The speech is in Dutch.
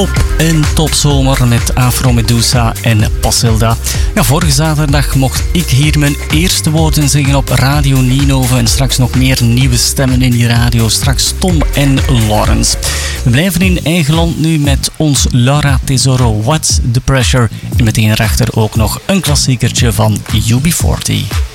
op een topzomer met Afro Medusa en Pasilda. Ja, vorige zaterdag mocht ik hier mijn eerste woorden zeggen op Radio Ninove en straks nog meer nieuwe stemmen in die radio. Straks Tom en Lawrence. We blijven in eigen land nu met ons Laura Tesoro, What's the Pressure? En meteen erachter ook nog een klassiekertje van UB40.